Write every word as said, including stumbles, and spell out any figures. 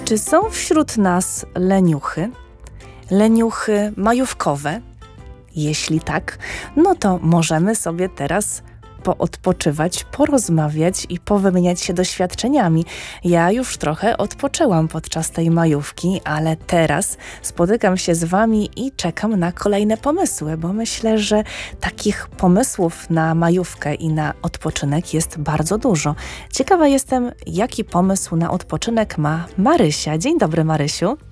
Czy są wśród nas leniuchy? Leniuchy majówkowe? Jeśli tak, no to możemy sobie teraz poodpoczywać, porozmawiać i powymieniać się doświadczeniami. Ja już trochę odpoczęłam podczas tej majówki, ale teraz spotykam się z Wami i czekam na kolejne pomysły, bo myślę, że takich pomysłów na majówkę i na odpoczynek jest bardzo dużo. Ciekawa jestem, jaki pomysł na odpoczynek ma Marysia. Dzień dobry, Marysiu.